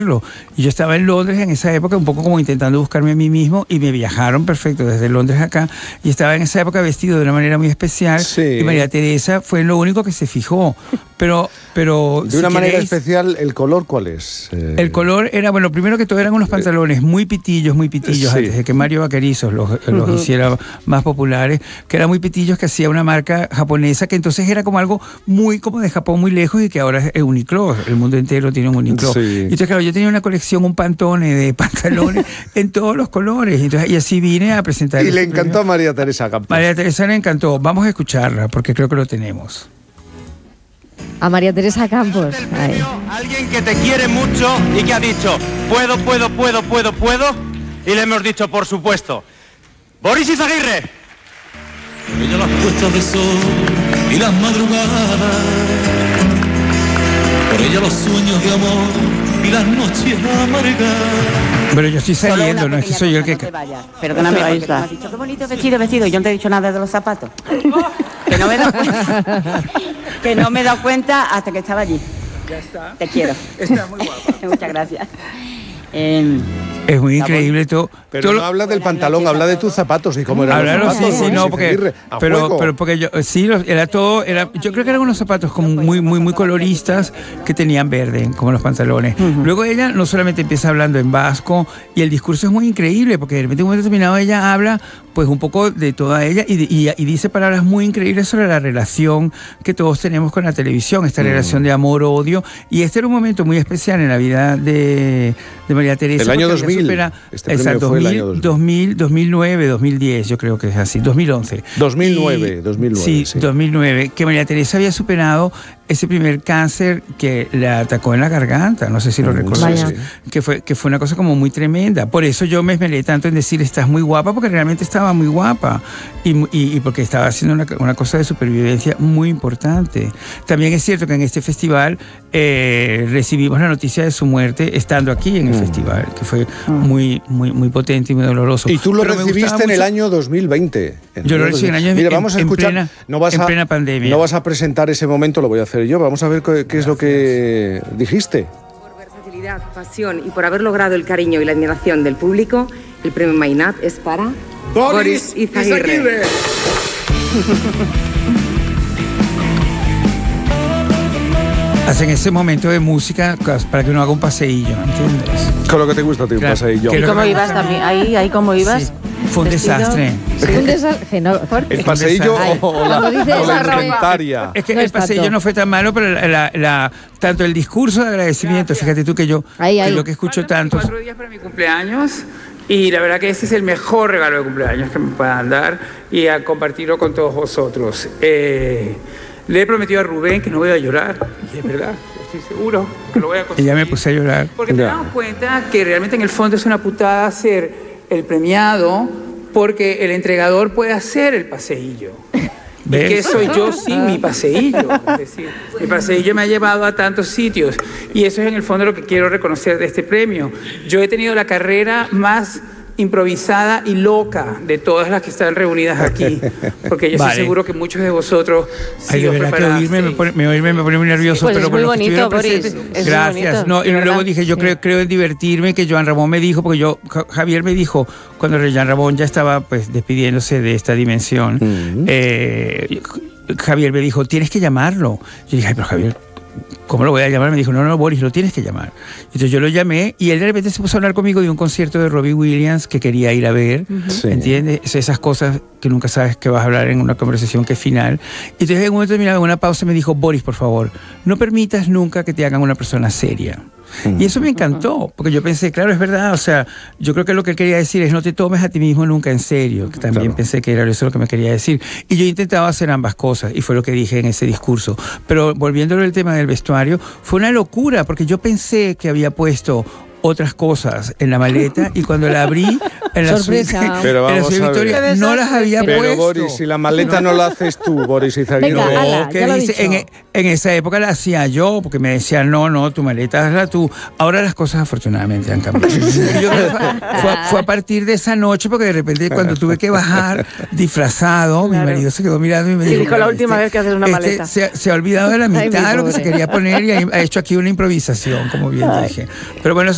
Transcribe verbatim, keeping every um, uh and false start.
Y yo estaba en Londres en esa época, un poco como intentando buscarme a mí mismo, y me viajaron perfecto desde Londres acá, y estaba en esa época vestido de una manera muy especial, sí. Y María Teresa fue lo único que se fijó. Pero, pero de si una manera queréis, especial, ¿el color cuál es? Eh... El color era, bueno, primero que todo eran unos pantalones muy pitillos, muy pitillos, sí. antes de que Mario Vaquerizos los, los uh-huh. hiciera más populares, que eran muy pitillos, que hacía una marca japonesa, que entonces era como algo muy como de Japón, muy lejos, y que ahora es Uniqlo, el mundo entero tiene un Uniqlo. Sí. Y entonces, claro, yo tenía una colección, un pantone de pantalones en todos los colores, entonces, y así vine a presentar. Y le encantó premio. a María Teresa Campos. María Teresa le encantó. Vamos a escucharla, porque creo que lo tenemos. A María Teresa Campos. Ay. Alguien que te quiere mucho y que ha dicho, puedo, puedo, puedo, puedo, puedo, y le hemos dicho, por supuesto, Boris Izaguirre. Por ella las puestas de sol y las madrugadas, por ella los sueños de amor y las noches amargas. Pero yo estoy saliendo, no es que soy yo el que... No Perdóname, no porque me has dicho, qué bonito vestido, vestido, yo no te he dicho nada de los zapatos. Que no me he dado cuenta, que no me he dado cuenta hasta que estaba allí. Ya está. Te quiero. Está muy guapa. Muchas gracias. Eh, es muy increíble todo. Pero todo no lo... habla del pantalón, habla de tus zapatos y cómo eran Hablaron, los zapatos. sí, sí, no, porque, pero, pero porque yo, sí, era todo, era, yo creo que eran unos zapatos como muy, muy, muy coloristas que tenían verde, como los pantalones. Uh-huh. Luego ella no solamente empieza hablando en vasco, y el discurso es muy increíble, porque de repente en un momento determinado ella habla pues un poco de toda ella y, y, y dice palabras muy increíbles sobre la relación que todos tenemos con la televisión, esta uh-huh. relación de amor-odio, y este era un momento muy especial en la vida de, de María Teresa. El año dos mil. Supera, este exacto, fue el año dos mil. dos mil, dos mil nueve, dos mil diez, yo creo que es así, dos mil once. dos mil nueve, y, dos mil nueve. Sí, sí, dos mil nueve, que María Teresa había superado ese primer cáncer que la atacó en la garganta, no sé si lo recuerdas, sí, que fue que fue una cosa como muy tremenda. Por eso yo me esmeré tanto en decir, estás muy guapa, porque realmente estaba muy guapa, y, y, y porque estaba haciendo una, una cosa de supervivencia muy importante. También es cierto que en este festival eh, recibimos la noticia de su muerte estando aquí en el mm. festival, que fue mm. muy, muy, muy potente y muy doloroso. Y tú lo Pero recibiste en el año dos mil veinte. Yo lo recibí en el año Mira, vamos a en, escuchar, plena, no vas en a, plena pandemia. No vas a presentar ese momento, lo voy a hacer yo. Vamos a ver qué, qué es lo que dijiste. Por versatilidad, pasión y por haber logrado el cariño y la admiración del público, el premio Mainat es para Boris, Boris Izaguirre. Izaguirre. Hacen ese momento de música para que uno haga un paseillo, ¿entiendes? Con lo que te gusta, tío, claro, un paseillo. ¿Y cómo ibas también? Ahí, ahí cómo ibas. Sí. Fue un ¿Vestido? desastre. Sí. Un desastre. No, ¿El paseillo Ay, o la, o la indumentaria? Es que no el es paseillo tanto. no fue tan malo, pero la, la, la, tanto el discurso de agradecimiento, Gracias. fíjate tú que yo, ahí, ahí. que lo que escucho tanto... Cuatro días para mi cumpleaños, y la verdad que ese es el mejor regalo de cumpleaños que me puedan dar, y a compartirlo con todos vosotros. Eh, le he prometido a Rubén que no voy a llorar, y es verdad. Estoy seguro que lo voy a conseguir. Y ya me puse a llorar. Porque te damos cuenta que realmente en el fondo es una putada ser el premiado, porque el entregador puede hacer el paseillo. ¿Ves? ¿Y qué soy yo sin mi paseillo? Es decir, mi paseillo me ha llevado a tantos sitios, y eso es en el fondo lo que quiero reconocer de este premio. Yo he tenido la carrera más improvisada y loca de todas las que están reunidas aquí, porque yo vale. estoy seguro que muchos de vosotros sí Ay, de verdad que oírme me pone, me, oírme me pone muy nervioso, pues pero es muy bueno, bonito, Boris, es gracias. No, y luego dije, yo sí. creo, creo en divertirme, que Joan Ramón me dijo, porque yo, Javier me dijo, cuando Joan Ramón ya estaba pues despidiéndose de esta dimensión, uh-huh. eh, Javier me dijo, tienes que llamarlo. Yo dije, ay, pero Javier, ¿cómo lo voy a llamar? Me dijo, no, no, Boris, lo tienes que llamar. Entonces yo lo llamé, y él de repente se puso a hablar conmigo de un concierto de Robbie Williams que quería ir a ver, uh-huh. sí. ¿entiendes? Esas cosas que nunca sabes que vas a hablar en una conversación que es final. Y entonces en un momento terminado, en una pausa, me dijo, Boris, por favor, no permitas nunca que te hagan una persona seria. Y eso me encantó, porque yo pensé, claro, es verdad, o sea, yo creo que lo que él quería decir es no te tomes a ti mismo nunca en serio, que también claro. pensé que era eso lo que me quería decir. Y yo intentaba hacer ambas cosas, y fue lo que dije en ese discurso. Pero volviéndolo al tema del vestuario, fue una locura, porque yo pensé que había puesto otras cosas en la maleta, y cuando la abrí en la sorpresa suite, pero en la vamos suite Victoria, no las había pero puesto. Boris, si la maleta no la haces tú, Boris Izaguirre. Venga, no, ala, que ya lo he dice, dicho. en, en esa época la hacía yo, porque me decían, no, no, tu maleta hazla tú. Ahora las cosas afortunadamente han cambiado. Yo, fue, fue a partir de esa noche, porque de repente cuando tuve que bajar disfrazado, claro. mi marido se quedó mirando y me dijo, y dijo la última este, vez que haces una este maleta. Se, se ha olvidado de la mitad de lo que se quería poner, y ha hecho aquí una improvisación, como bien Ay. dije. Pero bueno,